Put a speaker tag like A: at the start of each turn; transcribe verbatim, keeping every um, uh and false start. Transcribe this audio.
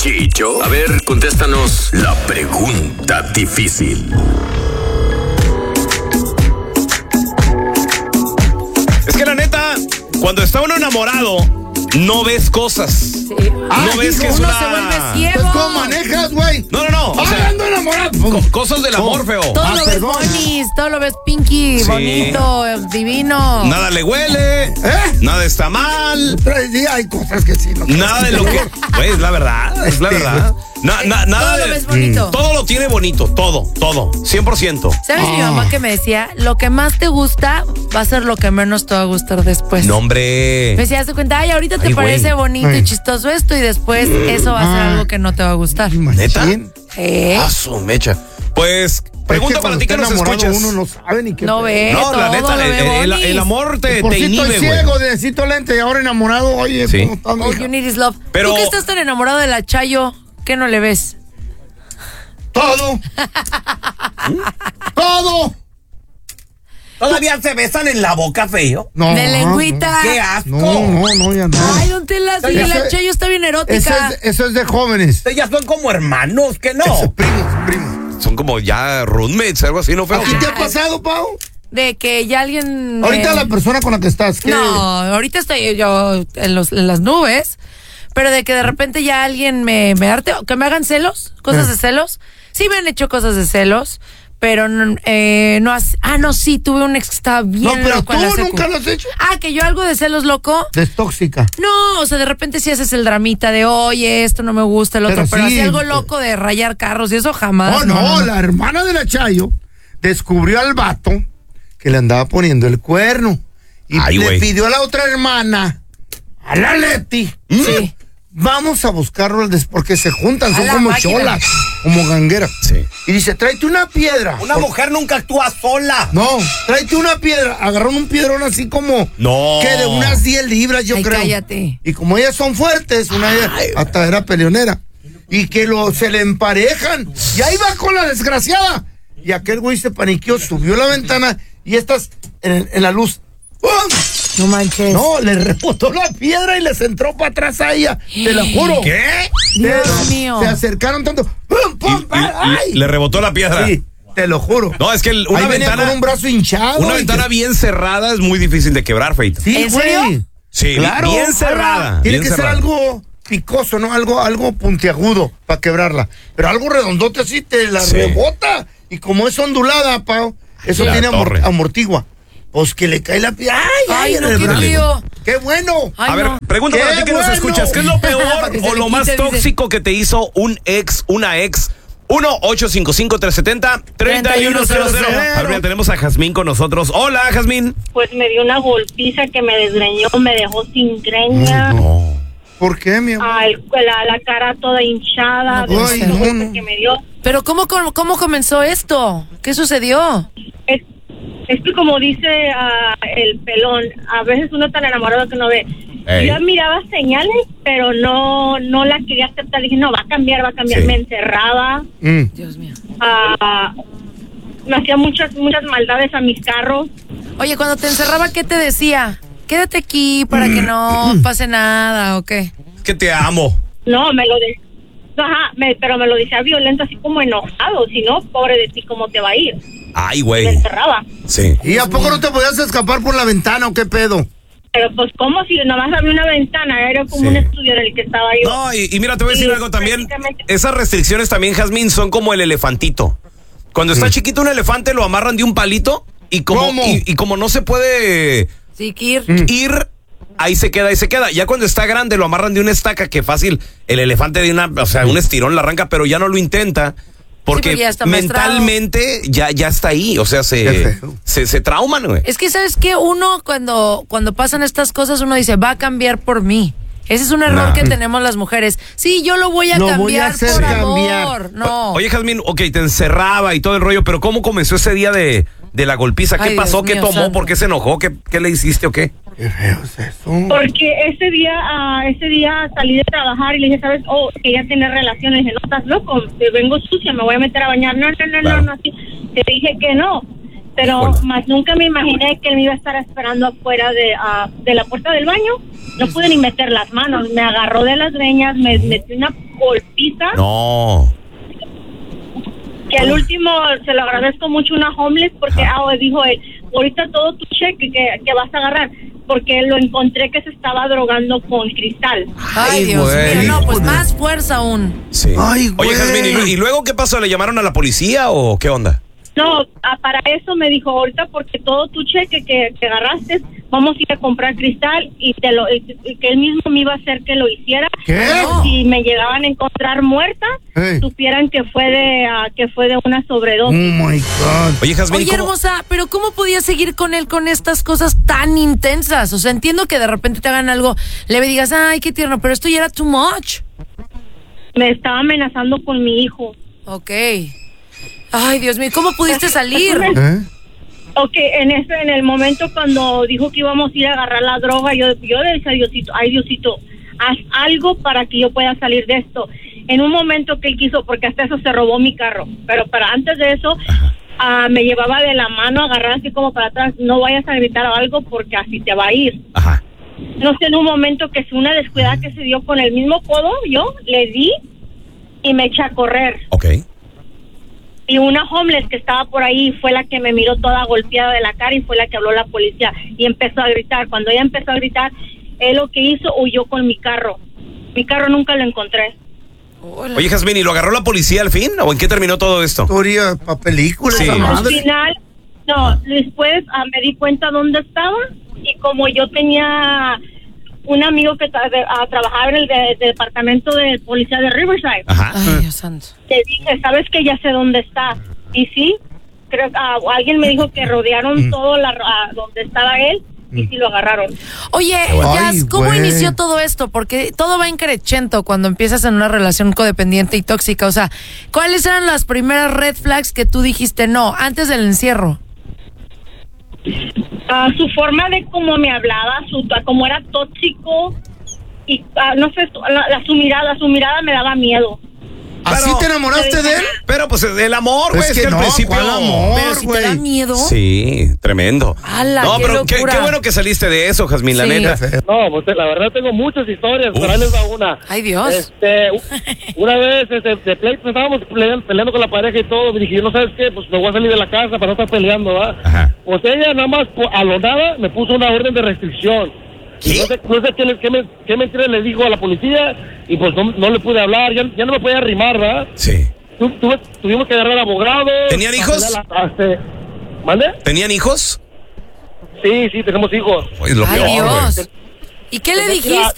A: Chicho, a ver, contéstanos la pregunta difícil.
B: Es que la neta, cuando está uno enamorado, no ves cosas.
C: Sí.
B: No
C: Ah,
B: ves que es
C: uno
B: una...
C: se vuelve ciego.
D: Pues, ¿cómo manejas, güey?
B: No, no, no. O
D: Ay,
B: sea,
D: ando enamorado.
B: co- cosas del amor, feo.
C: Todo
D: Ah,
C: lo ves
D: perdón.
C: bonis, todo lo ves pinky,
B: Sí.
C: bonito, divino.
B: Nada le huele,
D: ¿Eh?
B: nada está mal,
D: Tres días hay cosas que sí. No
B: nada de lo que... Güey, es la verdad, es la verdad. Na- na- nada
C: Todo lo
B: de-
C: ves bonito.
B: Todo lo tiene bonito, todo, todo, cien por ciento.
C: ¿Sabes mi mamá que me decía? Lo que más te gusta va a ser lo que menos te va a gustar después.
B: No, hombre.
C: Me decía, haz de cuenta, ay, ahorita te
B: Ay,
C: parece
B: güey.
C: bonito
D: Ay.
C: y chistoso esto y después eso va a ser
D: Ah.
C: algo que no te va a gustar.
B: ¿Neta?
D: Machín.
C: ¿Eh?
B: Ah, su mecha. Pues, pregunta
D: Es que
B: para ti que
D: cuando
B: nos
D: está enamorado
B: escuchas.
D: Uno no sabe ni qué.
C: No ve,
B: No,
C: todo
B: la neta,
C: lo
B: el,
C: ve
B: el-
C: bonis.
B: el amor te,
D: Por
B: te
D: si
B: inhibe,
D: estoy
B: güey.
D: ciego, necesito lente y ahora enamorado. Oye,
B: Sí.
D: ¿cómo estás,
C: All
D: mija?
C: you need is love.
B: Pero-
C: Tú que estás tan enamorado de la Chayo, ¿qué no le ves?
D: Todo. Todo.
E: ¿Todavía se besan en la boca, feo?
D: No.
C: De lengüita.
E: ¡Qué asco!
D: No, no, no, ya no.
C: Ay, don Tela, sí,
D: Ese-
C: la Chayo está bien
D: Eso
C: erótica.
D: es, eso es de jóvenes.
E: Ustedes ya son como hermanos, ¿que no?
D: Eso, primos, primos.
B: Son como ya roommates, algo así, ¿no, feo?
D: ¿A ti te ha pasado, Pau?
C: De que ya alguien...
D: Ahorita
C: eh,
D: la persona con la que estás, ¿qué?
C: No, ahorita estoy yo en, los, en las nubes, pero de que de repente ya alguien me, me arte, que me hagan celos, cosas
D: Eh.
C: de celos. Sí me han hecho cosas de celos, pero no, eh, no has- ah, no, sí, tuve un ex que estaba bien
D: No, pero
C: loco
D: tú
C: en la secu.
D: nunca lo has hecho.
C: Ah, que yo algo de celos loco.
D: Destóxica.
C: No, o sea, de repente sí haces el dramita de, oye, esto no me gusta, el otro,
D: Pero
C: pero,
D: sí,
C: así algo
D: pues.
C: loco de rayar carros y eso jamás.
D: Oh, no, la hermana de la Chayo descubrió al vato que le andaba poniendo el cuerno. Y
B: Ay,
D: le
B: güey.
D: pidió a la otra hermana, a la Leti,
C: Sí.
D: vamos a buscarlo al des- porque se juntan,
C: A
D: son
C: la
D: como
C: máquina.
D: cholas, como gangueras.
B: Sí.
D: Y dice, tráete una piedra.
E: Una
D: Por-
E: mujer nunca actúa sola.
D: No, tráete una piedra. Agarraron un piedrón así como
B: No.
D: que de unas diez libras, yo
C: Ay,
D: creo.
C: cállate.
D: Y como ellas son fuertes, una de ellas hasta era peleonera. Y que lo, se le emparejan. Y ahí va con la desgraciada. Y aquel güey se paniqueó, subió la ventana y estas en, en la luz. ¡Pum!
C: No manches.
D: No, le rebotó la piedra y les entró para atrás a ella. Te lo juro.
B: ¿Qué?
C: Dios
D: Te-
C: mío.
D: Se acercaron tanto. ¡Pum,
B: Y-
D: pum!
B: y-
D: ¡Ay!
B: le rebotó la piedra.
D: Sí, te lo juro.
B: No, es que el- una
D: Ahí venía
B: ventana,
D: con un brazo hinchado.
B: una
D: y
B: ventana
D: que-
B: bien cerrada es muy difícil de quebrar, Feito.
D: Sí,
C: ¿En
D: güey.
C: serio?
B: Sí,
D: Claro.
B: bien cerrada.
D: Tiene
B: bien
D: que
B: cerrada.
D: ser algo picoso, ¿no? Algo, algo puntiagudo para quebrarla. Pero algo redondote así te la
B: Sí.
D: rebota. Y como es ondulada, Pau, eso
B: La
D: tiene amor-
B: torre.
D: amortigua. Pues que le cae la piedra. ¡Ay, ay!
C: Ay,
D: en
C: no,
D: el
C: qué
D: brazo.
C: lío.
D: ¡Qué bueno!
C: Ay,
B: A ver,
C: no.
B: pregunta
D: ¡Qué
B: para ti que nos
D: bueno!
B: escuchas. ¿Qué es lo peor
C: Para que se
B: o
C: le
B: lo más
C: quite, dice.
B: tóxico que te hizo un ex, una ex? uno ocho cinco cinco, tres siete cero, tres uno cero cero. A ver, mira, tenemos a Jazmín con nosotros. Hola, Jazmín.
F: Pues me dio una golpiza que me desgreñó, me dejó sin greña,
D: ¿Por qué, mi amor?
F: ah, el- la, la cara toda hinchada,
D: No,
F: de
D: ay,
F: los
D: no,
F: golpes
D: no.
F: que me dio.
C: Pero ¿cómo, cómo, cómo comenzó esto? ¿Qué sucedió?
F: Es, es que como dice ah, el pelón, a veces uno está enamorado que no ve.
B: Ey.
F: Yo miraba señales, pero no no la quería aceptar. Dije, no, va a cambiar, va a cambiar.
B: Sí.
F: Me encerraba,
D: Mm.
C: Dios mío.
F: ah, me hacía muchas muchas maldades a mis carros.
C: Oye, cuando te encerraba, ¿qué te decía? Quédate aquí para que no pase nada, ¿o qué?
B: Que te amo.
F: No, me lo de... Ajá, me- pero me lo decía violento, así como enojado. Si no, pobre de ti, ¿cómo te va a ir?
B: Ay,
F: Me
B: güey.
F: encerraba.
B: Sí.
D: ¿Y a poco no te podías escapar por la ventana o qué pedo?
F: Pero pues como si nomás había una ventana, era como
B: Sí.
F: un estudio en el que estaba yo.
B: No, y, y mira, te voy a decir
F: Sí,
B: algo también.
F: prácticamente.
B: Esas restricciones también, Jazmín, son como el elefantito. Cuando está chiquito un elefante lo amarran de un palito y como,
D: ¿Cómo?
B: y, y como no se puede
C: Sí, Kir.
B: ir, ahí se queda, ahí se queda. Ya cuando está grande lo amarran de una estaca que fácil, el elefante de una, o sea, un estirón la arranca, pero ya no lo intenta. Porque
C: porque ya está maestrado.
B: mentalmente ya, ya está ahí, o sea,
D: Qué
B: se,
D: feo.
B: se, se trauman, güey.
C: Es que, ¿sabes qué? Uno, cuando, cuando pasan estas cosas, uno dice, va a cambiar por mí. Ese es un error
B: Nah.
C: que tenemos las mujeres. Sí, yo lo voy a
D: Lo voy a
C: cambiar
D: hacer
C: por
D: cambiar.
C: amor. No.
B: Oye, Jazmín, ok, te encerraba y todo el rollo, pero ¿cómo comenzó ese día de, de la golpiza? ¿Qué
C: Ay,
B: pasó?
C: Dios
B: ¿Qué
C: mío,
B: tomó?
C: santo.
B: ¿Por qué se enojó? ¿Qué, qué le hiciste o qué?
D: Qué feo es eso.
F: Porque ese día, ah, ese día salí de trabajar y le dije, ¿sabes? Oh, que ya tiene relaciones. Le dije, no, estás loco, te vengo sucia, me voy a meter a bañar. No, no, no,
B: Claro.
F: no, no, así. Te dije que no. Pero
B: Híjole.
F: más nunca me imaginé que él me iba a estar esperando afuera de, uh, de la puerta del baño. No pude ni meter las manos. Me agarró de las greñas, me metió una golpiza.
B: No.
F: Que al último se lo agradezco mucho una homeless porque ah, dijo él, ahorita todo tu cheque que, que vas a agarrar, porque lo encontré que se estaba drogando con cristal.
C: Ay,
B: Ay,
C: Dios
B: güey.
C: mío, no, pues
D: Híjole.
C: más fuerza aún.
B: Sí.
D: Ay, güey.
B: Oye, Jazmín, ¿y, lu- ¿y luego qué pasó? ¿Le llamaron a la policía o qué onda?
F: No, ah, para eso me dijo ahorita porque todo tu cheque que, que agarraste, vamos a ir a comprar cristal y te lo y, y que él mismo me iba a hacer que lo hiciera.
D: ¿Qué?
F: Si me llegaban a encontrar muerta,
D: Hey.
F: supieran que fue de ah, que fue de una
D: Oh
F: sobredosis.
D: my God.
B: Oye, Jazmín, ¿y
C: Oye,
B: cómo-
C: hermosa, pero ¿cómo podías seguir con él con estas cosas tan intensas? O sea, entiendo que de repente te hagan algo leve y digas, ay, qué tierno, pero esto ya era too much.
F: Me estaba amenazando con mi hijo.
C: Ok. Ay, Dios mío, ¿cómo pudiste salir?
D: ¿Eh?
F: Ok, en ese, en el momento cuando dijo que íbamos a ir a agarrar la droga, yo, yo le dije a Diosito, ay Diosito, haz algo para que yo pueda salir de esto. En un momento que él quiso, porque hasta eso se robó mi carro, pero para antes de eso, uh, me llevaba de la mano agarrada así como para atrás, no vayas a gritar algo porque así te va a ir.
B: Ajá.
F: No sé, en un momento que fue una descuidada que se dio con el mismo codo, yo le di y me eché a correr.
B: Ok.
F: Y una homeless que estaba por ahí fue la que me miró toda golpeada de la cara y fue la que habló la policía y empezó a gritar. Cuando ella empezó a gritar, él lo que hizo, huyó con mi carro. Mi carro nunca lo encontré.
B: Oye, Jazmín, ¿y lo agarró la policía al fin? ¿O en qué terminó todo esto?
D: Historia para película,
B: Sí.
D: esa
F: Al
D: madre.
F: final, no, después ah, me di cuenta dónde estaba y como yo tenía un amigo que tra- de- ah, trabajaba en el de- de departamento de policía de Riverside,
B: Ajá.
C: Ay, Dios santo.
F: te dije, ¿sabes que ya sé dónde está? Y sí, creo que ah, alguien me dijo que rodearon todo la, ah, donde estaba él y sí lo agarraron.
C: Oye,
D: bueno.
C: Jazz,
D: Ay,
C: ¿cómo
D: güey.
C: inició todo esto? Porque todo va increchento cuando empiezas en una relación codependiente y tóxica. O sea, ¿cuáles eran las primeras red flags que tú dijiste no antes del encierro?
F: Ah, su forma de cómo me hablaba, su cómo era tóxico y ah, no sé, su- la, la- su mirada, su mirada me daba miedo.
D: ¿Así
B: Pero-
D: te enamoraste de él?
B: Pero pues el amor, güey,
D: Es
B: es
D: que
B: que al
D: no,
B: principio...
D: ¿cuál amor?
C: Pero si te
D: güey.
C: da miedo.
B: Sí, tremendo.
C: ¡Hala,
B: no,
C: qué
B: pero qué,
C: locura!
B: qué bueno que saliste de eso, Jazmín, la
C: Sí.
B: neta.
G: No, pues la verdad tengo muchas historias,
B: Uf.
G: pero ahí les va una.
C: Ay, Dios.
G: Este, u- una vez, este, de pleito, estábamos peleando, peleando con la pareja y todo, y dije, yo no sabes qué, pues me voy a salir de la casa para no estar peleando, ¿va?
B: Ajá.
G: Pues ella nada más, po- a lo nada, me puso una orden de restricción.
B: ¿Qué?
G: Y No sé, no sé qué, le- qué, me- qué mentira le dijo a la policía, y pues no, no le pude hablar, ya, ya no me podía arrimar, ¿verdad?
B: Sí.
G: Tu- tuve- tuvimos que agarrar abogados.
B: ¿Tenían hijos?
G: la- este, ¿Mande?
B: ¿Tenían hijos?
G: Sí, sí, tenemos hijos.
B: Pues lo
C: Ay,
B: peor, güey.
C: Dios. ¿Y qué le dijiste?